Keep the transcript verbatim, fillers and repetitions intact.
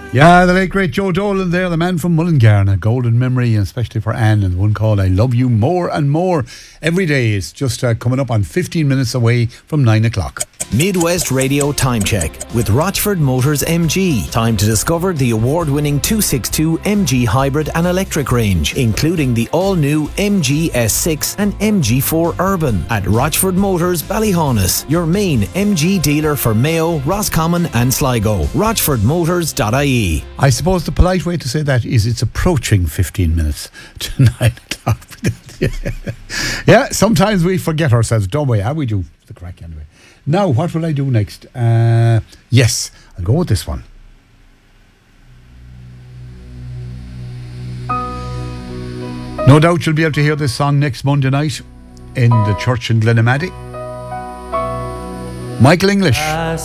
Yeah, the late great Joe Dolan there, the man from Mullingar, a golden memory, and especially for Anne, and one called I Love You More and More. Every day is just uh, coming up on fifteen minutes away from nine o'clock. Midwest Radio Time Check with Rochford Motors M G. Time to discover the award-winning two sixty-two M G hybrid and electric range, including the all-new M G S six and M G four Urban at Rochford Motors Ballyhaunis, your main M G dealer for Mayo, Roscommon and Sligo. rochford motors dot I E. I suppose the polite way to say that is it's approaching fifteen minutes to nine o'clock. Yeah, sometimes we forget ourselves, don't we? How we do the crack anyway. Now, what will I do next? Uh, yes, I'll go with this one. No doubt you'll be able to hear this song next Monday night in the church in Glenamaddy. Michael English.